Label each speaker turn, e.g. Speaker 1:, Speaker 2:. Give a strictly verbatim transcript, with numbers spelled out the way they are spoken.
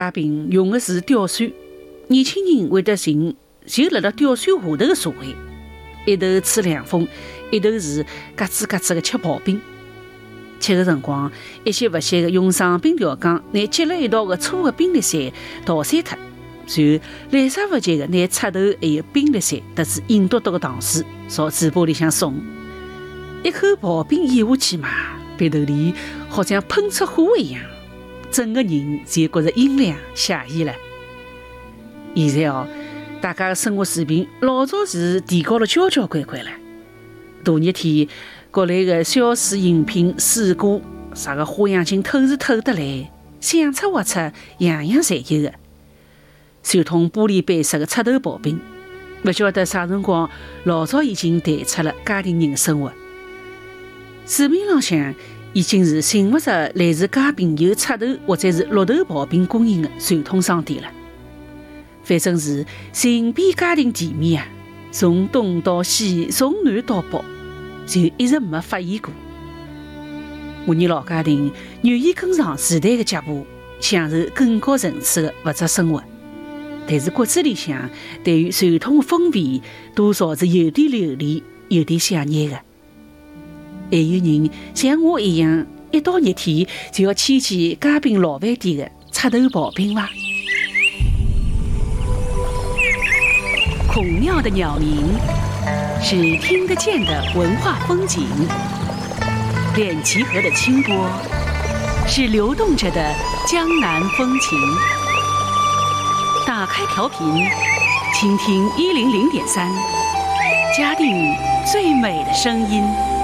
Speaker 1: 嘉宾用的是吊扇，年轻人会得寻就辣辣吊扇下头的座位，一头吹凉风，一头是嘎吱嘎吱的吃刨冰。吃的辰光，一些不屑的用上冰条缸拿结了一道的粗的冰粒水捣散脱，然后来啥不及的拿插头还有冰粒水特子硬嘟嘟的糖水朝嘴巴里向送，一口刨冰咽下去嘛，鼻头里好像喷出火一样，整个人就觉着阴凉惬意了。现在哦，大家的生活水平老早是提高了交交关关了。大热天，各类的小食饮品、水果，啥个花样精透是透得来，想出活出，样样侪有的。传统玻璃杯式的插头刨冰，不晓得啥辰光老早已经淡出了家庭人的生活。市面浪向已经是寻不着类似嘉宾有插头或者是绿头刨冰供应的传统商店了。反正是寻遍家庭店面啊，从东到西，从南到北，就一直没发现过。我们老家庭愿意跟上时代的脚步，享受更高层次的物质生活，但是骨子里向对于传统的风味，多少是有点留恋，有点想念的。还有人像我一样，一到热天就要牵起嘉宾老饭店的插头刨冰伐？孔庙的鸟鸣是听得见的文化风景，滇齐河的清波是流动着的江南风情。打开调频，倾听一零零点三，嘉定最美的声音。